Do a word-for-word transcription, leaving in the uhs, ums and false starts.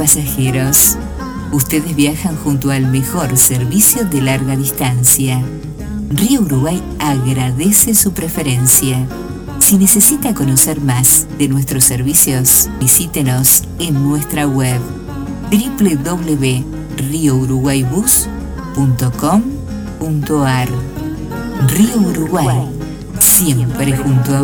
pasajeros. Ustedes viajan junto al mejor servicio de larga distancia. Río Uruguay agradece su preferencia. Si necesita conocer más de nuestros servicios, visítenos en nuestra web doble u doble u doble u punto río uruguay bus punto com punto a r. Río Uruguay, siempre junto a